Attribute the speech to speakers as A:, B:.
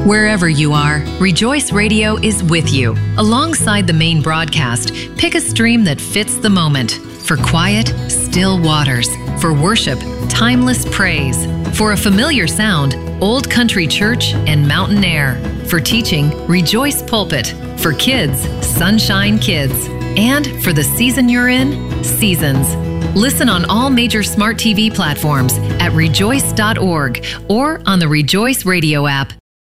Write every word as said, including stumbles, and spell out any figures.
A: Wherever you are, Rejoice Radio is with you. Alongside the main broadcast, pick a stream that fits the moment. For quiet, still waters. For worship, timeless praise. For a familiar sound, Old Country Church and Mountain Air. For teaching, Rejoice Pulpit. For kids, Sunshine Kids. And for the season you're in, Seasons. Listen on all major smart T V platforms at rejoice dot org or on the Rejoice Radio app.